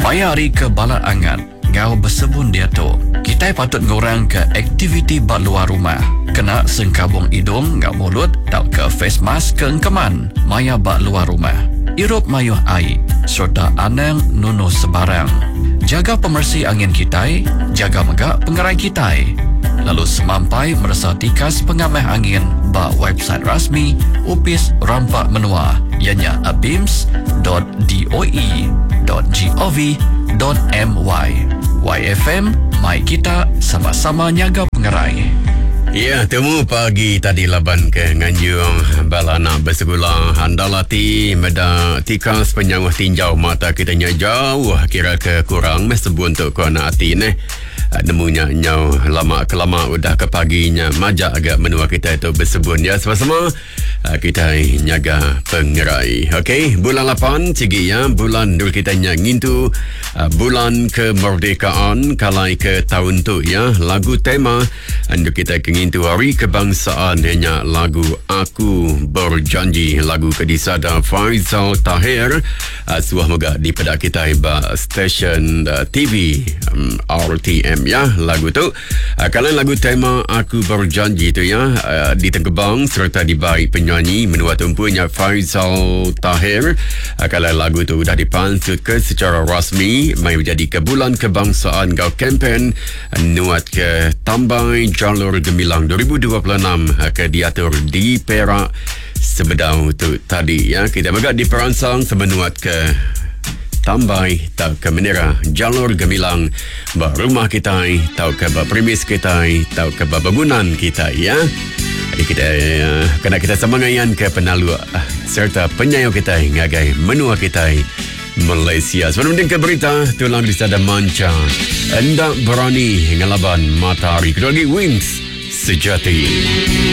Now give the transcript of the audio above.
Mayari ke bala angan, ngau bersebun dia tu. Kita patut ngurang ke aktiviti bak luar rumah. Kena sengkabung hidung ngau mulut, tak ke face mask ke engkeman. Maya bak luar rumah. Irup mayuh air, serta anang nunuh sebarang. Jaga pemersih angin kita, jaga megak pengerai kita. Lalu semampai merasa tikas pengamah angin bak website rasmi Upis Rampak Menua, ianya abims.doe.gov.my. YFM, mai kita sama-sama nyaga pengerai. Ya, temu pagi tadi laban ke Nganjung balana bersekolah handalati meda tikas penyawah tinjau mata kita jauh kira ke kurang mesebun untuk kau nak hati ni. Nemunya nyau lama-kelama udah ke paginya majak agak menua kita itu bersebun ya sama-sama kita nyaga pengerai. Okey, bulan 8 cigi ya, bulan dul kita ngintu bulan kemerdekaan kalai ke tahun tu ya. Lagu tema anda kita ngintu hari kebangsaan hanya lagu Aku Berjanji, lagu kedisada Faizal Tahir. Suah moga di pedak kita ba stesen TV RTM ya lagu tu. Kalau lagu tema Aku Berjanji tu ya ditengkebang serta dibaik penyanyi menua tumpunya Faizal Tahir. Kalau lagu tu dah dipansut ke secara rasmi mai menjadi ke bulan kebangsaan gau kempen nuat ke Tambai Jalur Gemilang 2026 ke diatur di Perak sebedau tu tadi ya. Kita megak diperansang semenuat ke Tambai tau ke Menira Jalur Gemilang ba rumah kita tau ke ba premis kita tau ke ba bangunan kita ya. Jadi kita kena kita semangayan ke penalu serta penyayo kita ngagai menua kita Malaysia. Sebelum ke berita tulang di sada manca hendak berani ngelaban matahari kedua lagi Wings Sejati.